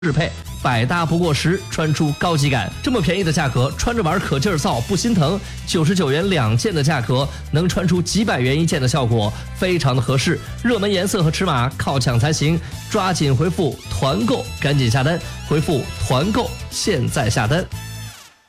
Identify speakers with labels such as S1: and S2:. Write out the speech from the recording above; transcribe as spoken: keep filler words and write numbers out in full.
S1: 适配，百搭不过时，穿出高级感。这么便宜的价格，穿着玩可劲儿臊不心疼。九十九元两件的价格，能穿出几百元一件的效果，非常的合适。热门颜色和尺码靠抢才行，抓紧回复团购，赶紧下单。回复团购，现在下单。